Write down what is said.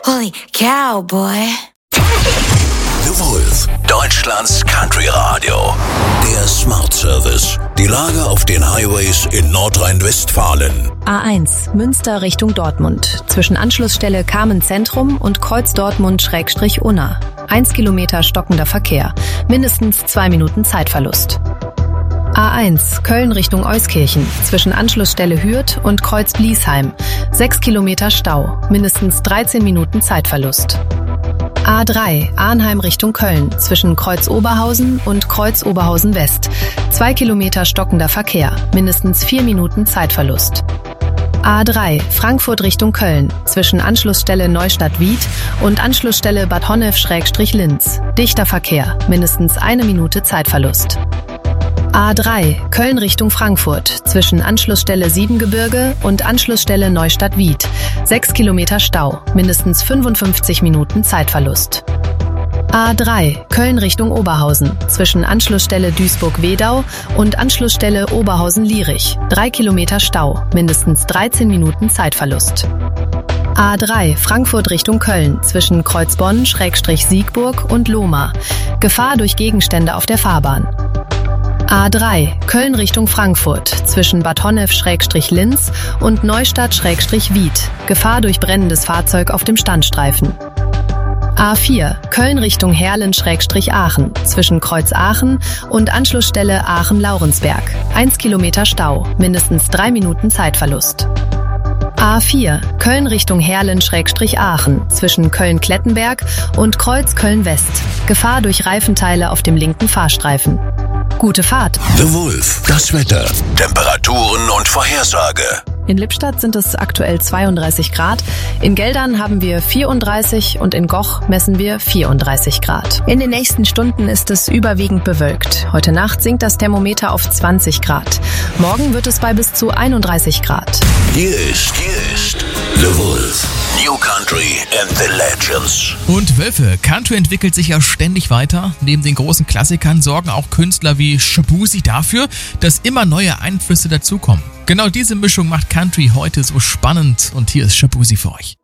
Holy cow, boy. The Wolf, Deutschlands Country-Radio. Der Smart Service. Die Lage auf den Highways in Nordrhein-Westfalen. A1, Münster Richtung Dortmund. Zwischen Anschlussstelle Kamen-Zentrum und Kreuz Dortmund-Unna. 1 Kilometer stockender Verkehr. Mindestens 2 Minuten Zeitverlust. A1, Köln Richtung Euskirchen. Zwischen Anschlussstelle Hürth und Kreuz Bliesheim. 6 Kilometer Stau. Mindestens 13 Minuten Zeitverlust. A3, Arnheim Richtung Köln, zwischen Kreuz Oberhausen und Kreuz Oberhausen West. 2 Kilometer stockender Verkehr, mindestens 4 Minuten Zeitverlust. A3, Frankfurt Richtung Köln, zwischen Anschlussstelle Neustadt-Wied und Anschlussstelle Bad Honnef-Linz. Dichter Verkehr, mindestens 1 Minute Zeitverlust. A3, Köln Richtung Frankfurt, zwischen Anschlussstelle Siebengebirge und Anschlussstelle Neustadt-Wied. 6 Kilometer Stau, mindestens 55 Minuten Zeitverlust. A3, Köln Richtung Oberhausen, zwischen Anschlussstelle Duisburg-Wedau und Anschlussstelle Oberhausen-Lierich. 3 Kilometer Stau, mindestens 13 Minuten Zeitverlust. A3, Frankfurt Richtung Köln, zwischen Kreuzbonn-Siegburg und Lohmar. Gefahr durch Gegenstände auf der Fahrbahn. A3, Köln Richtung Frankfurt, zwischen Bad Honnef-Linz und Neustadt-Wied. Gefahr durch brennendes Fahrzeug auf dem Standstreifen. A4, Köln Richtung Herlen-Aachen, zwischen Kreuz Aachen und Anschlussstelle Aachen-Laurensberg. 1 Kilometer Stau, mindestens 3 Minuten Zeitverlust. A4, Köln Richtung Herlen-Aachen, zwischen Köln-Klettenberg und Kreuz Köln-West. Gefahr durch Reifenteile auf dem linken Fahrstreifen. Gute Fahrt. The Wolf, das Wetter, Temperaturen und Vorhersage. In Lippstadt sind es aktuell 32 Grad, in Geldern haben wir 34 und in Goch messen wir 34 Grad. In den nächsten Stunden ist es überwiegend bewölkt. Heute Nacht sinkt das Thermometer auf 20 Grad. Morgen wird es bei bis zu 31 Grad. Hier ist The Wolf. New Country and the Legends. Und Wölfe, Country entwickelt sich ja ständig weiter. Neben den großen Klassikern sorgen auch Künstler wie Shaboozey dafür, dass immer neue Einflüsse dazukommen. Genau diese Mischung macht Country heute so spannend und hier ist Shaboozey für euch.